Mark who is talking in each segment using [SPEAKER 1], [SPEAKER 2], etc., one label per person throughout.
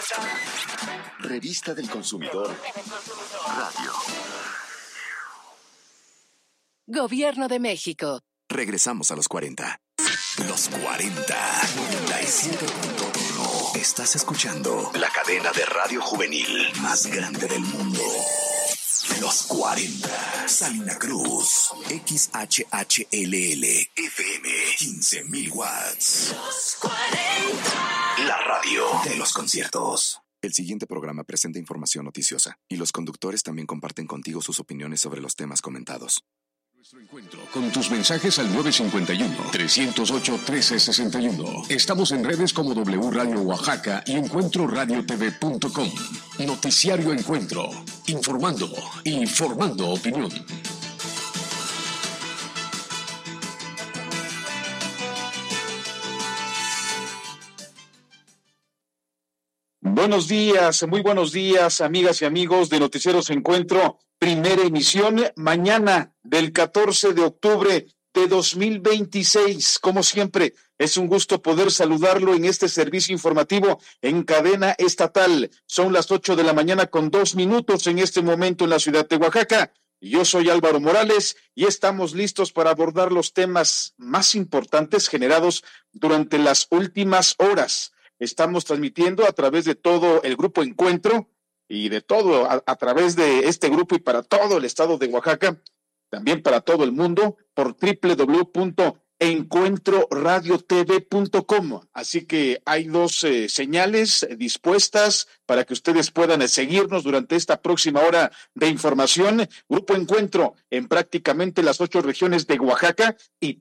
[SPEAKER 1] Revista del Consumidor Radio.
[SPEAKER 2] Gobierno de México.
[SPEAKER 1] Regresamos a los 40. Los 40. 97.1. Estás escuchando la cadena de radio juvenil más grande del mundo. Los 40. Salina Cruz. XHHLL. FM. 15,000 watts. Los 40. La radio de los conciertos. El siguiente programa presenta información noticiosa y los conductores también comparten contigo sus opiniones sobre los temas comentados.
[SPEAKER 3] Nuestro encuentro con tus mensajes al 951-308-1361. Estamos en redes como W Radio Oaxaca y EncuentroRadioTV.com. Noticiario Encuentro. Informando y formando opinión.
[SPEAKER 4] Buenos días, muy buenos días, amigas y amigos de Noticieros Encuentro, primera emisión, mañana del 14 de octubre de 2026. Como siempre, es un gusto poder saludarlo en este servicio informativo en cadena estatal. Son las 8 de la mañana con 2 minutos en este momento en la ciudad de Oaxaca. Yo soy Álvaro Morales y estamos listos para abordar los temas más importantes generados durante las últimas horas. Estamos transmitiendo a través de todo el Grupo Encuentro y de todo a través de este grupo y para todo el estado de Oaxaca, también para todo el mundo, por www.encuentroradiotv.com. Así que hay dos señales dispuestas para que ustedes puedan seguirnos durante esta próxima hora de información. Grupo Encuentro en prácticamente las 8 regiones de Oaxaca y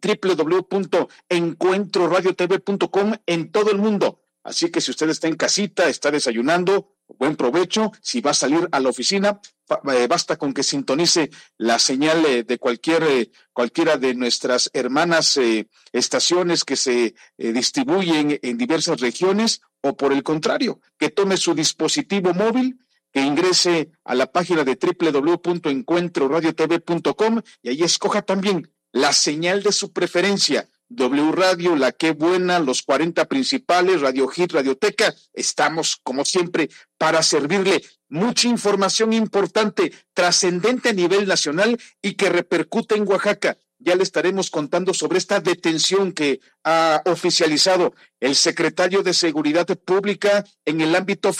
[SPEAKER 4] www.encuentroradiotv.com en todo el mundo. Así que si usted está en casita, está desayunando, buen provecho. Si va a salir a la oficina, basta con que sintonice la señal de cualquiera de nuestras hermanas estaciones que se distribuyen en diversas regiones, o por el contrario, que tome su dispositivo móvil, que ingrese a la página de www.encuentroradiotv.com y ahí escoja también la señal de su preferencia. W Radio, La Qué Buena, los 40 principales, Radio Hit, Radioteca. Estamos, como siempre, para servirle mucha información importante, trascendente a nivel nacional y que repercute en Oaxaca. Ya le estaremos contando sobre esta detención que ha oficializado el secretario de Seguridad Pública en el ámbito